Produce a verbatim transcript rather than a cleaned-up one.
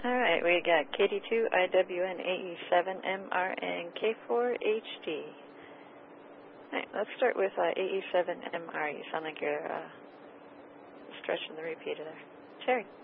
All right, we got K D two, I W N, A E seven, M R, and K four, H D. All right, let's start with uh, A E seven, M R. You sound like you're uh, stretching the repeater there. Sherry.